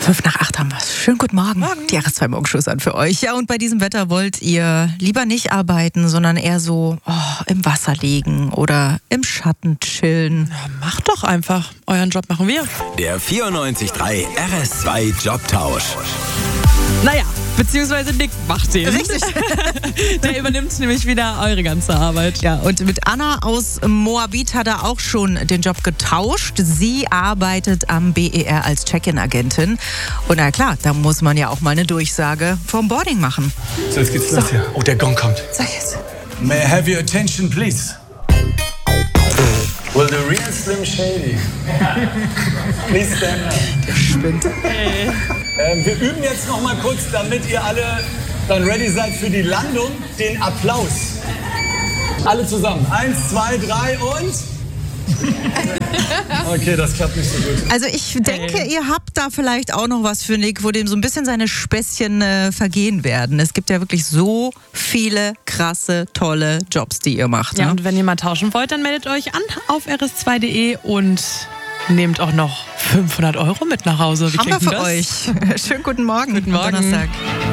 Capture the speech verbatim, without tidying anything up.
Fünf nach acht haben wir es. Schönen guten Morgen. Morgen. Die R S zwei Morgenshows an für euch. Ja, und bei diesem Wetter wollt ihr lieber nicht arbeiten, sondern eher so oh, im Wasser liegen oder im Schatten chillen. Ja, macht doch einfach. Euren Job machen wir. Der vierundneunzig Komma drei R S zwei Jobtausch. Naja, beziehungsweise Nick macht den. Richtig. Der übernimmt nämlich wieder eure ganze Arbeit. Ja, und mit Anna aus Moabit hat er auch schon den Job getauscht. Sie arbeitet am B E R als Check-in-Agentin. Und na klar, da muss man ja auch mal eine Durchsage vom Boarding machen. So, jetzt geht's los hier. Oh, der Gong kommt. Sag jetzt. May I have your attention, please? Will the real Slim Shady please stand up? Der spinnt. Ähm, wir üben jetzt noch mal kurz, damit ihr alle dann ready seid für die Landung, den Applaus. Alle zusammen. Eins, zwei, drei und... Okay, das klappt nicht so gut. Also ich denke, Hey. ihr habt da vielleicht auch noch was für Nick, wo dem so ein bisschen seine Späßchen äh, vergehen werden. Es gibt ja wirklich so viele krasse, tolle Jobs, die ihr macht. Ja, Ne? und wenn ihr mal tauschen wollt, dann meldet euch an auf r s zwei punkt d e und nehmt auch noch fünfhundert Euro mit nach Hause. Wie Haben wir klingt für denn das? euch. Schönen guten Morgen. Guten Morgen. Donnerstag.